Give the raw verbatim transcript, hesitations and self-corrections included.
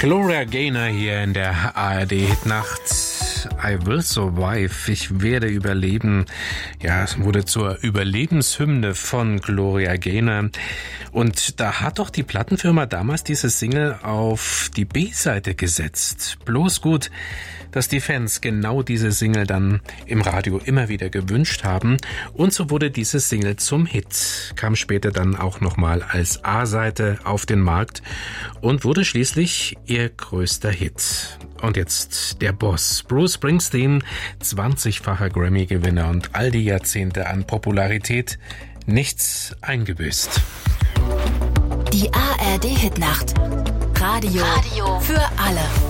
Gloria Gaynor hier in der A R D-Hitnacht. I will survive. Ich werde überleben. Ja, es wurde zur Überlebenshymne von Gloria Gaynor. Und da hat doch die Plattenfirma damals diese Single auf die B-Seite gesetzt. Bloß gut, dass die Fans genau diese Single dann im Radio immer wieder gewünscht haben. Und so wurde diese Single zum Hit. Kam später dann auch nochmal als A-Seite auf den Markt und wurde schließlich ihr größter Hit. Und jetzt der Boss, Bruce Springsteen, zwanzigfacher Grammy-Gewinner und all die Jahrzehnte an Popularität, nichts eingebüßt. Die A R D-Hitnacht. Radio, Radio für alle.